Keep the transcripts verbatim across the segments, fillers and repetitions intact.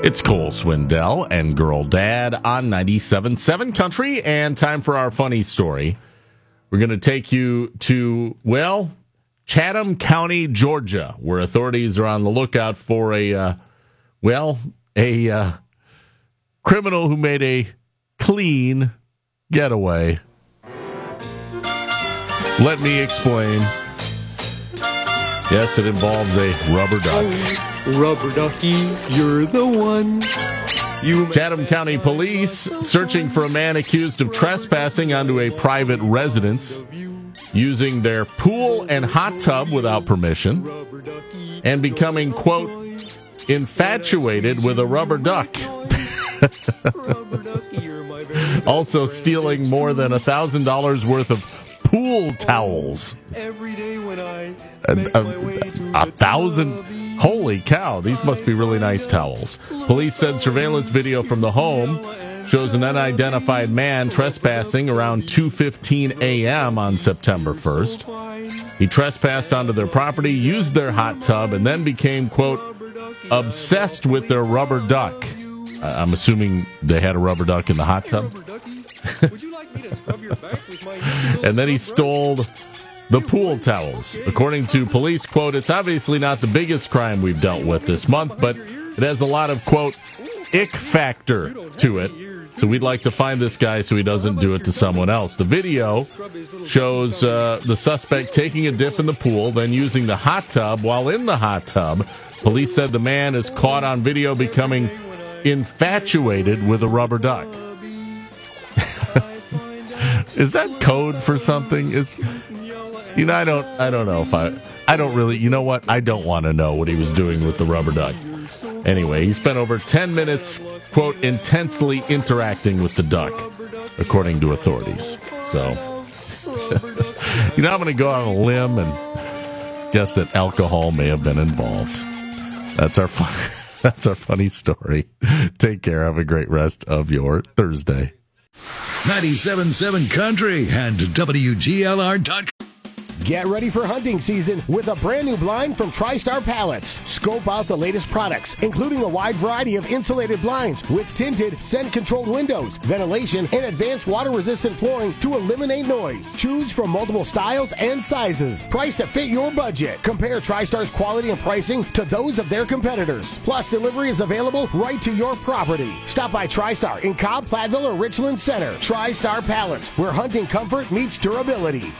It's Cole Swindell and Girl Dad on ninety-seven point seven Country, and time for our funny story. We're going to take you to, well, Chatham County, Georgia, where authorities are on the lookout for a, uh, well, a uh, criminal who made a clean getaway. Let me explain. Yes, it involves a rubber duck. Oh, rubber ducky, you're the one. You Chatham County Police searching for a man accused of trespassing onto a private residence, using their pool and hot tub without permission, and becoming, quote, infatuated with a rubber duck. Also stealing more than one thousand dollars worth of pool towels. Every day when I A, a, a thousand? Holy cow, these must be really nice towels. Police said surveillance video from the home shows an unidentified man trespassing around two fifteen a.m. on September first. He trespassed onto their property, used their hot tub, and then became, quote, obsessed with their rubber duck. Uh, I'm assuming they had a rubber duck in the hot tub. And then he stole the pool towels. According to police, quote, it's obviously not the biggest crime we've dealt with this month, but it has a lot of, quote, ick factor to it. So we'd like to find this guy so he doesn't do it to someone else. The video shows uh, the suspect taking a dip in the pool, then using the hot tub. While in the hot tub, police said the man is caught on video becoming infatuated with a rubber duck. Is that code for something? Is you know I don't I don't know if I I don't really you know what I don't want to know what he was doing with the rubber duck. Anyway, he spent over ten minutes, quote, intensely interacting with the duck, according to authorities. So, you know, I'm going to go on a limb and guess that alcohol may have been involved. That's our fun, that's our funny story. Take care. Have a great rest of your Thursday. ninety-seven point seven Country and W G L R dot com. Get ready for hunting season with a brand new blind from TriStar Pallets. Scope out the latest products, including a wide variety of insulated blinds with tinted, scent-controlled windows, ventilation, and advanced water-resistant flooring to eliminate noise. Choose from multiple styles and sizes, priced to fit your budget. Compare TriStar's quality and pricing to those of their competitors. Plus, delivery is available right to your property. Stop by TriStar in Cobb, Platteville, or Richland Center. TriStar Pallets, where hunting comfort meets durability.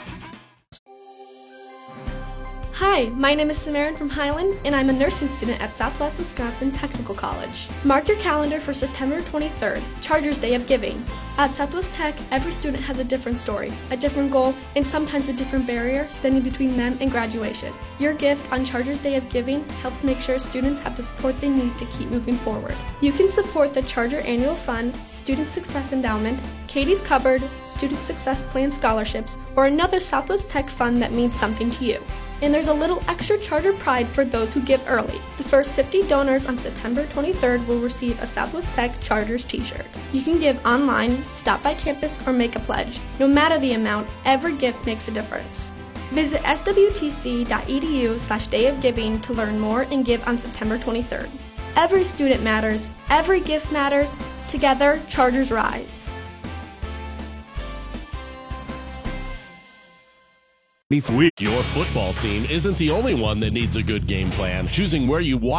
Hi, my name is Samarin from Highland, and I'm a nursing student at Southwest Wisconsin Technical College. Mark your calendar for September twenty-third, Chargers Day of Giving. At Southwest Tech, every student has a different story, a different goal, and sometimes a different barrier standing between them and graduation. Your gift on Chargers Day of Giving helps make sure students have the support they need to keep moving forward. You can support the Charger Annual Fund, Student Success Endowment, Katie's Cupboard, Student Success Plan scholarships, or another Southwest Tech fund that means something to you. And there's a little extra Charger pride for those who give early. The first fifty donors on September twenty-third will receive a Southwest Tech Chargers t-shirt. You can give online, stop by campus, or make a pledge. No matter the amount, every gift makes a difference. Visit swtc.edu slash day of giving to learn more and give on September twenty-third. Every student matters. Every gift matters. Together, Chargers rise. Your football team isn't the only one that needs a good game plan. Choosing where you watch